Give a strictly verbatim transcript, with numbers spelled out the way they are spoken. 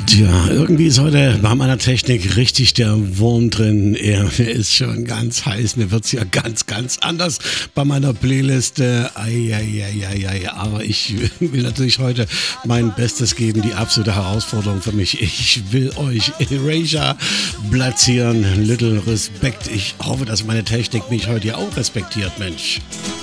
Tja, irgendwie ist heute bei meiner Technik richtig der Wurm drin. Er ist schon ganz heiß. Mir wird's ja ganz, ganz anders bei meiner Playliste. Eieieiei. Aber ich will natürlich heute mein Bestes geben. Die absolute Herausforderung für mich. Ich will euch Erasure platzieren. Little Respect. Ich hoffe, dass meine Technik mich heute ja auch respektiert, Mensch.